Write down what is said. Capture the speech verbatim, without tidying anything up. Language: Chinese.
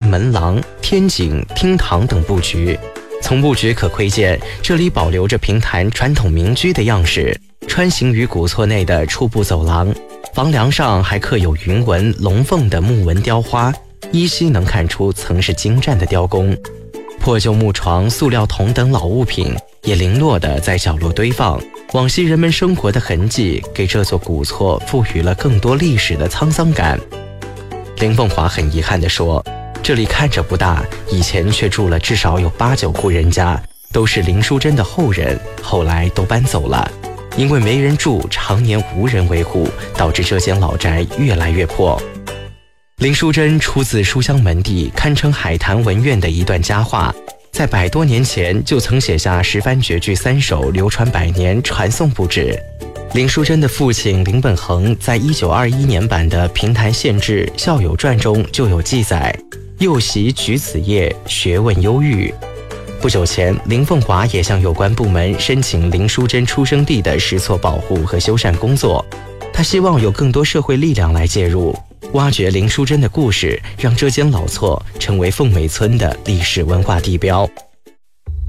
门廊、天井、厅堂等布局。从布局可窥见，这里保留着平潭传统民居的样式。穿行于古厝内的初步走廊，房梁上还刻有云纹、龙凤的木纹雕花，依稀能看出曾是精湛的雕工。破旧木床、塑料桶等老物品也零落地在角落堆放，往昔人们生活的痕迹给这座古厝赋予了更多历史的沧桑感。林凤华很遗憾地说，这里看着不大，以前却住了至少有八九户人家，都是林淑珍的后人，后来都搬走了。因为没人住，常年无人维护，导致这间老宅越来越破。林淑珍出自书香门第，堪称海坛文苑的一段佳话，在百多年前就曾写下十番绝句三首，流传百年，传颂不止。林淑珍的父亲林本衡在一九二一年版的《平潭县志孝友传》中就有记载：幼习举子业，学问优育。不久前，林凤华也向有关部门申请林淑珍出生地的石厝保护和修缮工作。他希望有更多社会力量来介入，挖掘林淑珍的故事，让这间老厝成为凤美村的历史文化地标。